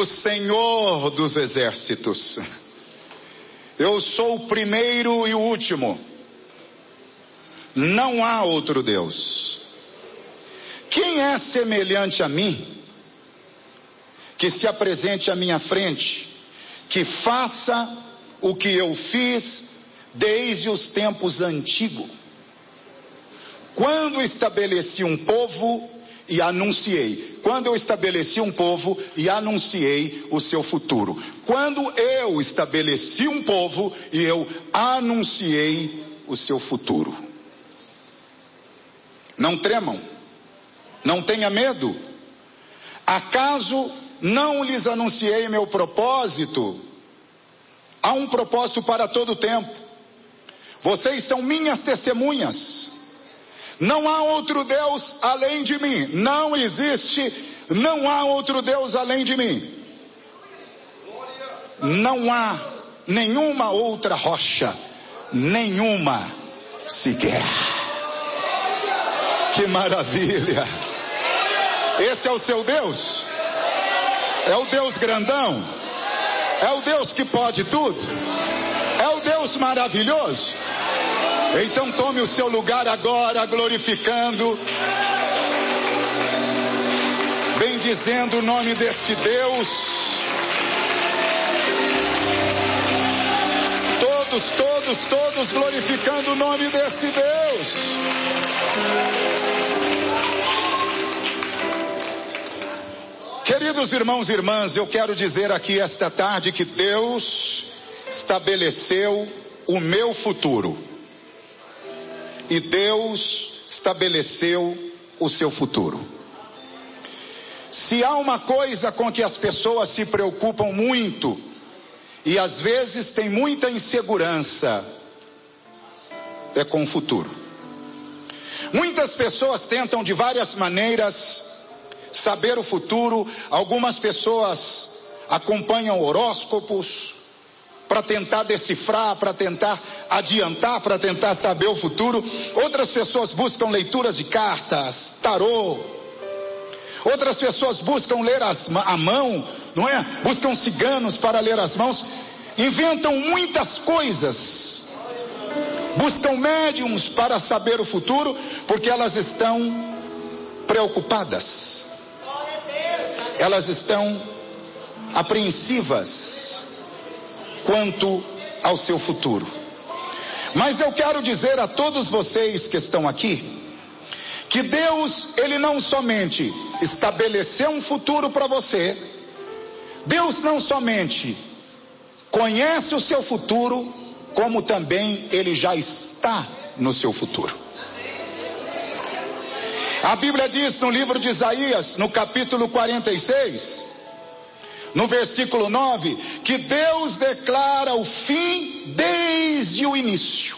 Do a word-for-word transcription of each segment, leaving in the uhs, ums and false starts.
Senhor dos exércitos. Eu sou o primeiro e o último. Não há outro Deus. Quem é semelhante a mim, que se apresente à minha frente, que faça o que eu fiz desde os tempos antigos, quando estabeleci um povo e anunciei, quando eu estabeleci um povo e anunciei o seu futuro, quando eu estabeleci um povo e eu anunciei o seu futuro. Não tremam, não tenha medo. Acaso não lhes anunciei meu propósito? Há um propósito para todo o tempo. Vocês são minhas testemunhas. Não há outro Deus além de mim. Não existe, não há outro Deus além de mim. Não há nenhuma outra rocha, nenhuma sequer. Que maravilha! Esse é o seu Deus? É o Deus grandão? É o Deus que pode tudo? É o Deus maravilhoso? Então tome o seu lugar agora, glorificando, bendizendo o nome deste Deus. Todos, todos, todos glorificando o nome desse Deus. Queridos irmãos e irmãs, eu quero dizer aqui esta tarde que Deus estabeleceu o meu futuro. E Deus estabeleceu o seu futuro. Se há uma coisa com que as pessoas se preocupam muito, e às vezes tem muita insegurança, é com o futuro. Muitas pessoas tentam de várias maneiras saber o futuro. Algumas pessoas acompanham horóscopos para tentar decifrar, para tentar adiantar, para tentar saber o futuro. Outras pessoas buscam leituras de cartas, tarô. Outras pessoas buscam ler as, a mão, não é? Buscam ciganos para ler as mãos. Inventam muitas coisas. Buscam médiums para saber o futuro, porque elas estão preocupadas. Elas estão apreensivas quanto ao seu futuro. Mas eu quero dizer a todos vocês que estão aqui, que Deus, Ele não somente estabeleceu um futuro para você, Deus não somente conhece o seu futuro, como também Ele já está no seu futuro. A Bíblia diz no livro de Isaías, no capítulo quarenta e seis, no versículo nove, que Deus declara o fim desde o início.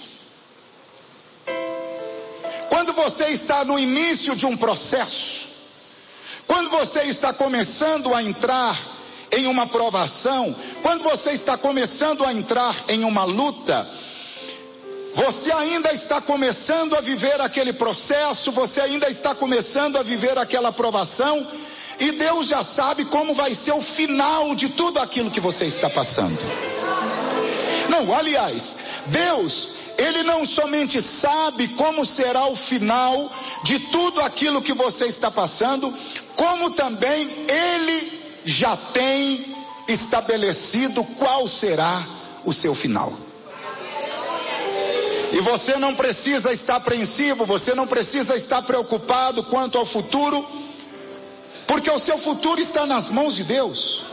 Quando você está no início de um processo, quando você está começando a entrar em uma provação, quando você está começando a entrar em uma luta, você ainda está começando a viver aquele processo, você ainda está começando a viver aquela provação, e Deus já sabe como vai ser o final de tudo aquilo que você está passando. Não, aliás, Deus, Ele não somente sabe como será o final de tudo aquilo que você está passando, como também Ele já tem estabelecido qual será o seu final. E você não precisa estar apreensivo, você não precisa estar preocupado quanto ao futuro, porque o seu futuro está nas mãos de Deus.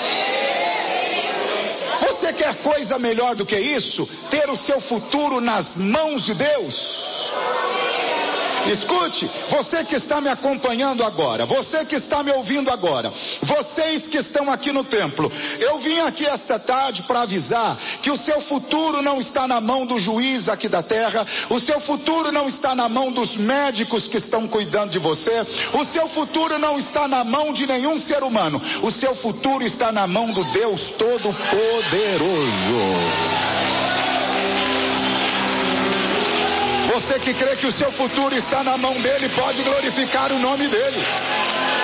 Você quer coisa melhor do que isso? Ter o seu futuro nas mãos de Deus? Escute, você que está me acompanhando agora, você que está me ouvindo agora, vocês que estão aqui no templo, eu vim aqui esta tarde para avisar que o seu futuro não está na mão do juiz aqui da terra, o seu futuro não está na mão dos médicos que estão cuidando de você, o seu futuro não está na mão de nenhum ser humano, o seu futuro está na mão do Deus Todo-Poderoso. Você que crê que o seu futuro está na mão dele, pode glorificar o nome dele.